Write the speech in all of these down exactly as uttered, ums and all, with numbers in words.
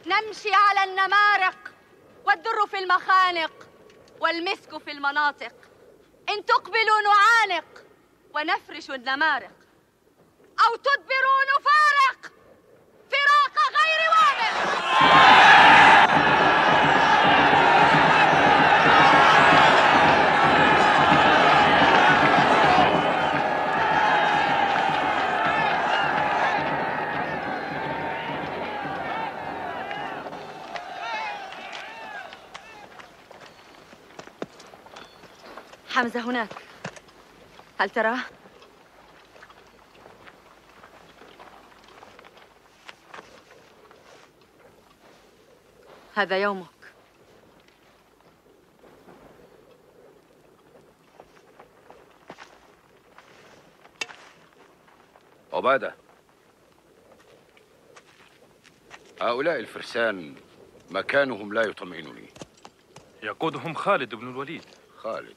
نمشي على النمارق والدر في المخانق والمسك في المناطق، إن تقبلوا نعانق ونفرش النمارق، أو تدبروا نفارق فراق غير وامق. حمزة هناك، هل تراه؟ هذا يومك. عبادة، هؤلاء الفرسان مكانهم لا يطمئنني. يقودهم خالد بن الوليد. خالد،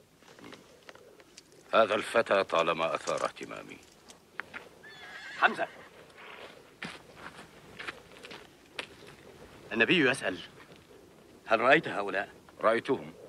هذا الفتى طالما أثار اهتمامي. حمزة، النبي يسأل: هل رأيت هؤلاء؟ رأيتهم.